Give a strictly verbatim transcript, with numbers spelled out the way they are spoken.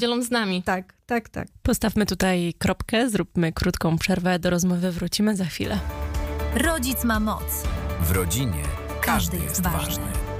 dzielą z nami. Tak, tak, tak. Postawmy tutaj kropkę, zróbmy krótką przerwę, do rozmowy wrócimy za chwilę. Rodzic ma moc. W rodzinie każdy jest ważny.